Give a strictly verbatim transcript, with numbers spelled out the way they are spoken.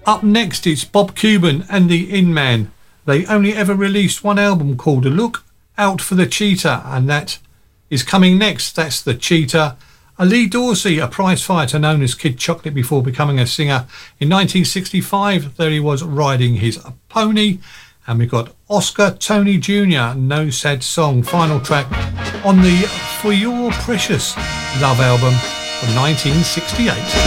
Up next, it's Bob Cuban and the Inman. They only ever released one album called Look Out for the Cheetah, and that is coming next. That's the Cheetah. A Lee Dorsey, a prize fighter known as Kid Chocolate before becoming a singer. In nineteen sixty-five, there he was riding his pony. And we've got Oscar Tony Junior, No Sad Song, final track on the For Your Precious Love album from nineteen sixty-eight.